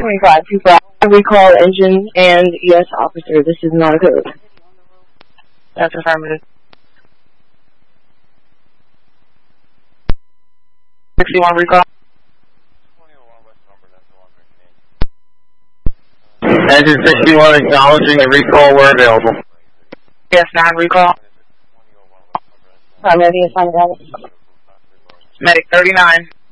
2525. Recall engine and yes, officer. This is not a code. That's affirmative. 61 recall. Engine 61 acknowledging the recall where available. Yes, 9 recall. Primary assignment. Medic 39.